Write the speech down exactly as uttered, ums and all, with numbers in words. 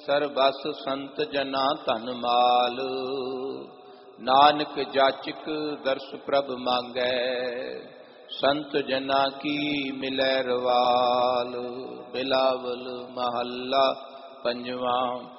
ਸਰਬਸ ਸੰਤ ਜਨਾ ਧਨ ਮਾਲ। ਨਾਨਕ ਜਾਚਕ ਦਰਸ ਪ੍ਰਭ ਮੰਗੈ, ਸੰਤ ਜਨਾ ਕੀ ਮਿਲੈ ਰਵਾਲ। ਬਿਲਾਵਲ ਮਹੱਲਾ ਪੰਜਵਾਂ।